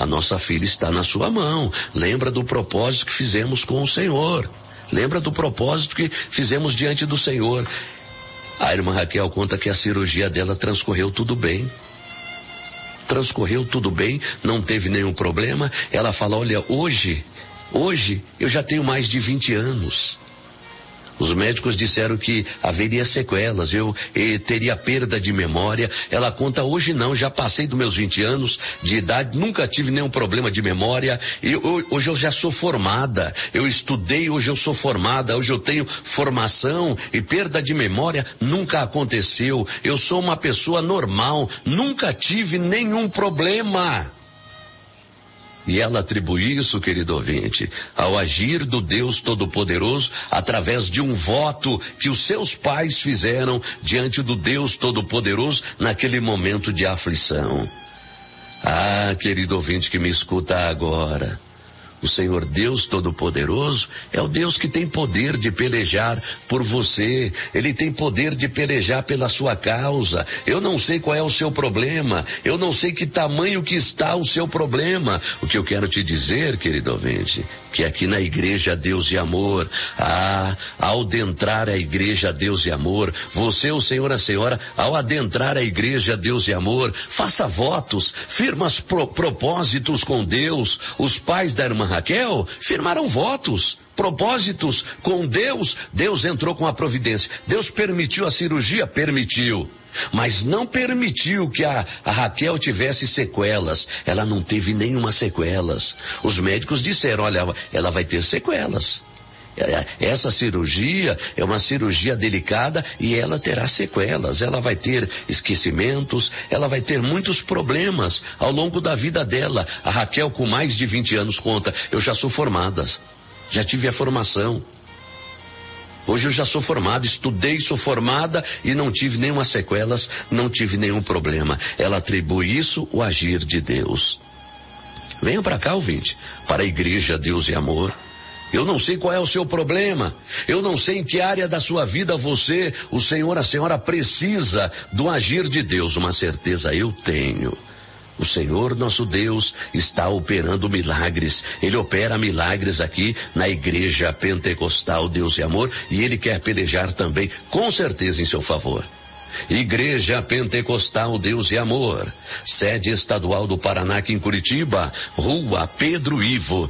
a nossa filha está na sua mão. Lembra do propósito que fizemos com o Senhor. Lembra do propósito que fizemos diante do Senhor. A irmã Raquel conta que a cirurgia dela transcorreu tudo bem. Transcorreu tudo bem, não teve nenhum problema. Ela fala, olha, hoje eu já tenho mais de 20 anos. Os médicos disseram que haveria sequelas, eu teria perda de memória. Ela conta, hoje não, já passei dos meus 20 anos de idade, nunca tive nenhum problema de memória. Hoje eu já sou formada, eu estudei, hoje eu sou formada, hoje eu tenho formação e perda de memória nunca aconteceu. Eu sou uma pessoa normal, nunca tive nenhum problema. E ela atribui isso, querido ouvinte, ao agir do Deus Todo-Poderoso através de um voto que os seus pais fizeram diante do Deus Todo-Poderoso naquele momento de aflição. Ah, querido ouvinte que me escuta agora, o Senhor Deus Todo-Poderoso é o Deus que tem poder de pelejar por você. Ele tem poder de pelejar pela sua causa. Eu não sei qual é o seu problema. Eu não sei que tamanho que está o seu problema. O que eu quero te dizer, querido ouvinte, que aqui na Igreja Deus e Amor, ao adentrar a Igreja Deus e Amor, você, o Senhor, a Senhora, ao adentrar a Igreja Deus e Amor, faça votos, firma propósitos com Deus. Os pais da irmã Raquel firmaram votos, propósitos com Deus. Deus entrou com a providência. Deus permitiu a cirurgia? Permitiu. Mas não permitiu que a Raquel tivesse sequelas. Ela não teve nenhuma sequelas. Os médicos disseram, olha, ela vai ter sequelas. Essa cirurgia é uma cirurgia delicada e ela terá sequelas. Ela vai ter esquecimentos, ela vai ter muitos problemas ao longo da vida dela. A Raquel, com mais de 20 anos, conta, eu já sou formada, já tive a formação. Hoje eu já sou formada, estudei, sou formada e não tive nenhuma sequelas, não tive nenhum problema. Ela atribui isso ao agir de Deus. Venha para cá, ouvinte, para a Igreja Deus e Amor. Eu não sei qual é o seu problema. Eu não sei em que área da sua vida você, o Senhor, a Senhora precisa do agir de Deus. Uma certeza eu tenho. O Senhor, nosso Deus, está operando milagres. Ele opera milagres aqui na Igreja Pentecostal Deus e Amor e Ele quer pelejar também, com certeza, em seu favor. Igreja Pentecostal Deus e Amor, sede estadual do Paraná, aqui em Curitiba, Rua Pedro Ivo,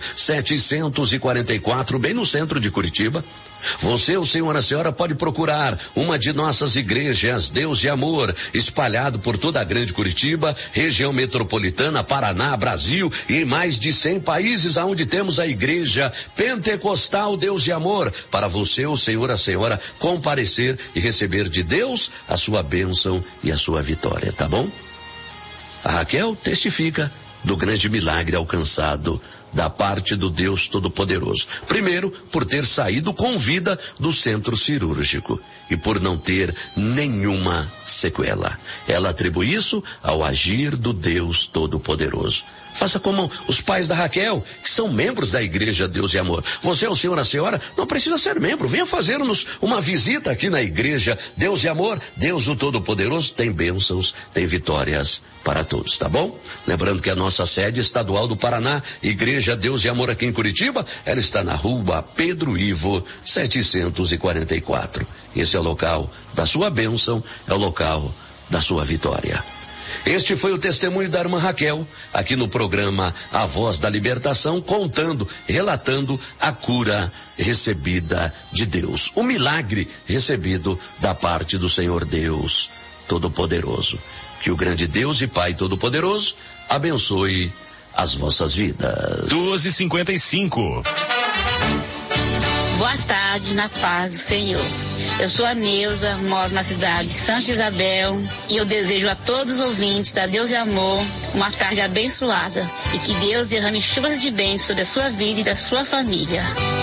744, bem no centro de Curitiba. Você, o Senhor, a Senhora, pode procurar uma de nossas igrejas Deus e Amor, espalhado por toda a grande Curitiba, região metropolitana, Paraná, Brasil e em mais de 100 países aonde temos a Igreja Pentecostal Deus e Amor, para você, o Senhor, a Senhora, comparecer e receber de Deus a sua bênção e a sua vitória, tá bom? A Raquel testifica do grande milagre alcançado da parte do Deus Todo-Poderoso. Primeiro, por ter saído com vida do centro cirúrgico e por não ter nenhuma sequela. Ela atribui isso ao agir do Deus Todo-Poderoso. Faça como os pais da Raquel, que são membros da Igreja Deus e Amor. Você, o Senhor, a Senhora, não precisa ser membro. Venha fazer-nos uma visita aqui na Igreja Deus e Amor. Deus, o Todo-Poderoso, tem bênçãos, tem vitórias para todos, tá bom? Lembrando que a nossa sede estadual do Paraná, Igreja Deus e Amor aqui em Curitiba, ela está na Rua Pedro Ivo, 744. Esse é o local da sua bênção, é o local da sua vitória. Este foi o testemunho da irmã Raquel, aqui no programa A Voz da Libertação, relatando a cura recebida de Deus. O milagre recebido da parte do Senhor Deus Todo-Poderoso. Que o grande Deus e Pai Todo-Poderoso abençoe as vossas vidas. 2h55. Boa tarde, na paz do Senhor. Eu sou a Neuza, moro na cidade de Santa Isabel e eu desejo a todos os ouvintes da Deus e Amor uma tarde abençoada e que Deus derrame chuvas de bênçãos sobre a sua vida e da sua família.